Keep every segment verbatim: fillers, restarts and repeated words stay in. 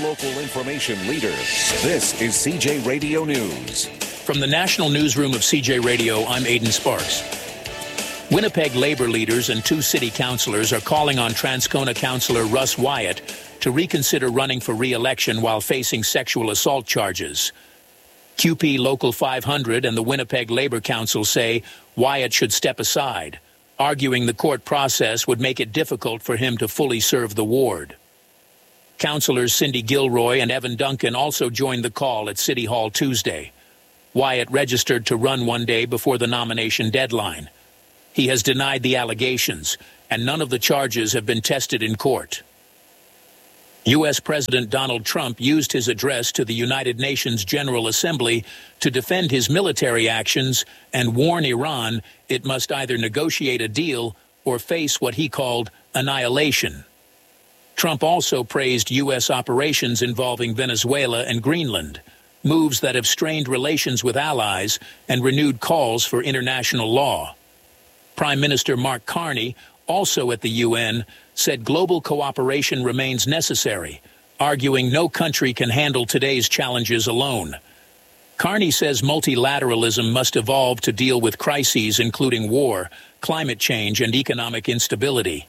local information leader. This is C J Radio News. From the National Newsroom of C J Radio, I'm Aidan Sparks. Winnipeg labor leaders and two city councillors are calling on Transcona councillor Russ Wyatt to reconsider running for re-election while facing sexual assault charges. Q P Local five hundred and the Winnipeg Labour Council say Wyatt should step aside, arguing the court process would make it difficult for him to fully serve the ward. Councillors Cindy Gilroy and Evan Duncan also joined the call at City Hall Tuesday. Wyatt registered to run one day before the nomination deadline. He has denied the allegations, and none of the charges have been tested in court. U S President Donald Trump used his address to the United Nations General Assembly to defend his military actions and warn Iran it must either negotiate a deal or face what he called annihilation. Trump also praised U S operations involving Venezuela and Greenland, moves that have strained relations with allies and renewed calls for international law. Prime Minister Mark Carney, also at the U N, said global cooperation remains necessary, arguing no country can handle today's challenges alone. Carney says multilateralism must evolve to deal with crises including war, climate change, and economic instability.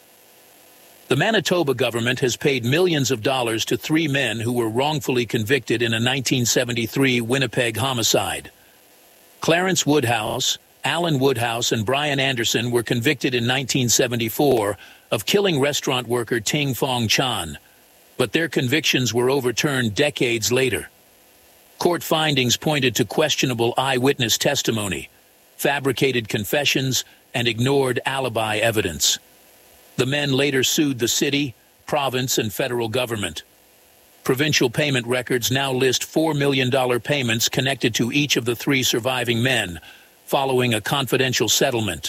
The Manitoba government has paid millions of dollars to three men who were wrongfully convicted in a nineteen seventy-three Winnipeg homicide. Clarence Woodhouse, Alan Woodhouse, and Brian Anderson were convicted in nineteen seventy-four of killing restaurant worker Ting Fong Chan, but their convictions were overturned decades later. Court findings pointed to questionable eyewitness testimony, fabricated confessions, and ignored alibi evidence. The men later sued the city, province, and federal government. Provincial payment records now list four million dollars payments connected to each of the three surviving men, following a confidential settlement.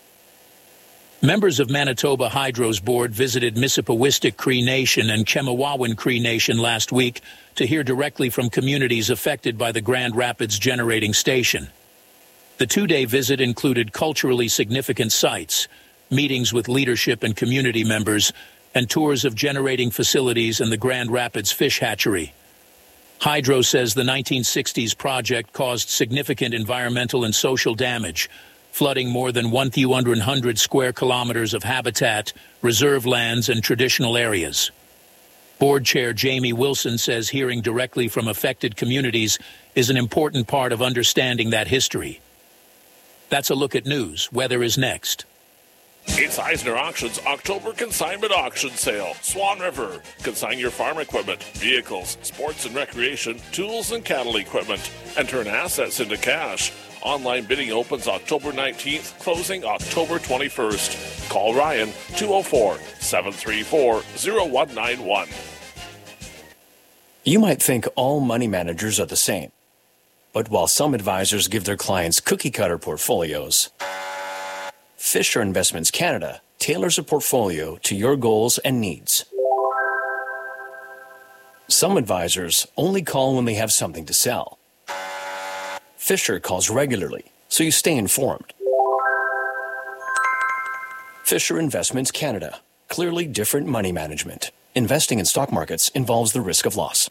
Members of Manitoba Hydro's board visited Mississippiwistic Cree Nation and Chemawawan Cree Nation last week to hear directly from communities affected by the Grand Rapids generating station. The two-day visit included culturally significant sites, meetings with leadership and community members, and tours of generating facilities and the Grand Rapids fish hatchery. Hydro says the nineteen sixties project caused significant environmental and social damage, flooding more than one hundred square kilometers of habitat, reserve lands, and traditional areas. Board Chair Jamie Wilson says hearing directly from affected communities is an important part of understanding that history. That's a look at news. Weather is next. It's Eisner Auctions October Consignment Auction Sale. Swan River. Consign your farm equipment, vehicles, sports and recreation, tools and cattle equipment, and turn assets into cash. Online bidding opens October nineteenth, closing October twenty-first. Call Ryan, two oh four, seven three four, oh one nine one. You might think all money managers are the same. But while some advisors give their clients cookie-cutter portfolios, Fisher Investments Canada tailors a portfolio to your goals and needs. Some advisors only call when they have something to sell. Fisher calls regularly, so you stay informed. Fisher Investments Canada. Clearly different money management. Investing in stock markets involves the risk of loss.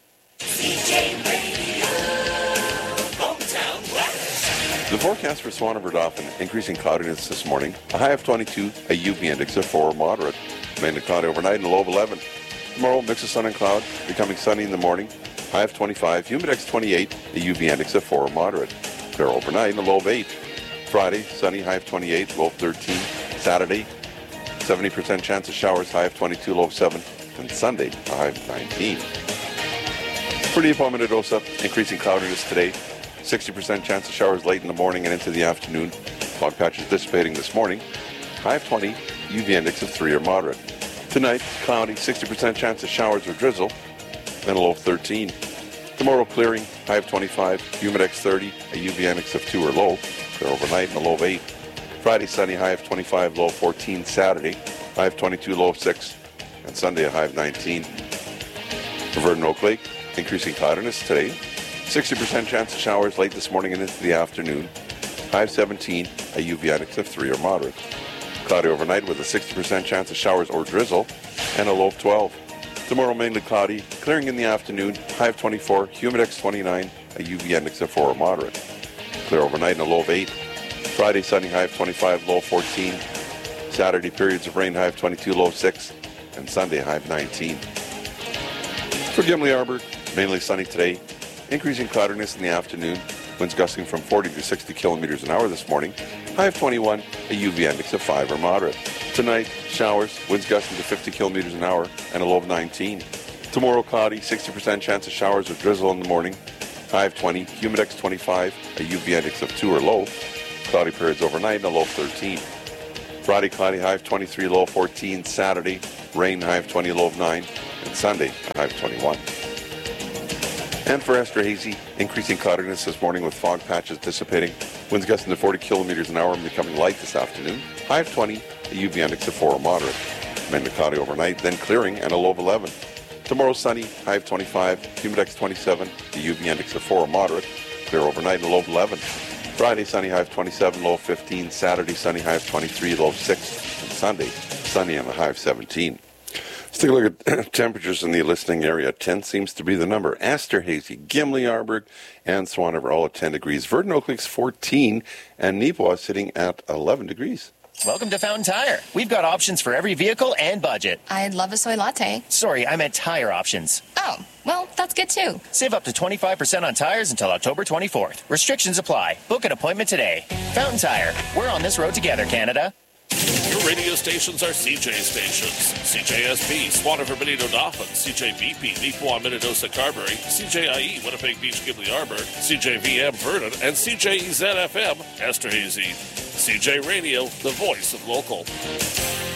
The forecast for Swan River Dauphin, increasing cloudiness this morning. A high of twenty-two, a U V index of four, moderate. Mainly cloudy overnight and a low of eleven. Tomorrow, mix of sun and cloud, becoming sunny in the morning. High of twenty-five, humidex twenty-eight, a U V index of four, moderate. Clear overnight and a low of eight. Friday, sunny, high of twenty-eight, low of thirteen. Saturday, seventy percent chance of showers, high of twenty-two, low of seven. And Sunday, a high of nineteen. For the appointment at O S A, increasing cloudiness today. sixty percent chance of showers late in the morning and into the afternoon. Fog patches dissipating this morning. High of twenty, U V index of three or moderate. Tonight, cloudy, sixty percent chance of showers or drizzle, and a low of thirteen. Tomorrow, clearing, high of twenty-five, humidex thirty, a U V index of two or low, clear overnight and a low of eight. Friday, sunny, high of twenty-five, low of fourteen. Saturday, high of twenty-two, low of six, and Sunday, a high of nineteen. For Verdon Oak Lake, increasing cloudiness today. sixty percent chance of showers late this morning and into the afternoon. High of seventeen, a U V index of three or moderate. Cloudy overnight with a sixty percent chance of showers or drizzle and a low of twelve. Tomorrow, mainly cloudy, clearing in the afternoon, high of twenty-four, humidex twenty-nine, a U V index of four or moderate. Clear overnight and a low of eight. Friday, sunny, high of twenty-five, low of fourteen. Saturday, periods of rain, high of twenty-two, low of six. And Sunday, high of nineteen. For Gimli Arbor, mainly sunny today, increasing cloudiness in the afternoon, winds gusting from forty to sixty kilometers an hour this morning, high of twenty-one, a U V index of five or moderate. Tonight, showers, winds gusting to fifty kilometers an hour, and a low of nineteen. Tomorrow, cloudy, sixty percent chance of showers with drizzle in the morning, high of twenty, humidex twenty-five, a U V index of two or low, cloudy periods overnight, and a low of thirteen. Friday, cloudy, high of twenty-three, low of fourteen. Saturday, rain, high of twenty, low of nine. And Sunday, a high of twenty-one. And for Esterhazy, increasing cloudiness this morning with fog patches dissipating. Winds gusting to forty kilometers an hour and becoming light this afternoon. High of twenty, a U V index of four or moderate. Mainly cloudy overnight, then clearing and a low of eleven. Tomorrow sunny, high of twenty-five, humidex twenty-seven, a U V index of four or moderate. Clear overnight and a low of eleven. Friday sunny, high of twenty-seven, low of fifteen. Saturday sunny, high of twenty-three, low of six. And Sunday sunny and a high of seventeen. Let's take a look at temperatures in the listening area. ten seems to be the number. Esterhazy, Gimli, Arborg, and Swan River all at ten degrees. Verdon Oak Lake's fourteen, and Neepawa sitting at eleven degrees. Welcome to Fountain Tire. We've got options for every vehicle and budget. I'd love a soy latte. Sorry, I meant tire options. Oh, well, that's good too. Save up to twenty-five percent on tires until October twenty-fourth. Restrictions apply. Book an appointment today. Fountain Tire. We're on this road together, Canada. Your radio stations are C J stations. C J S P, Swan River, Benito, Dauphin. C J B P, Neepawa, Minnedosa, Carberry. C J I E, Winnipeg Beach, Gimli, Arbor. C J V M, Vernon. And C J E Z F M, Esterhazy. C J Radio, the voice of local.